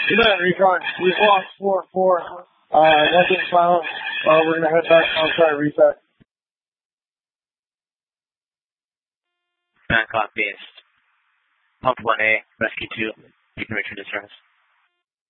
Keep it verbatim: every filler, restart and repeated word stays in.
United Recon, we've lost four four. Uh, nothing found. Uh, we're gonna head back on try reset. Nine copies. Pump one A, rescue two. You can reach your distress.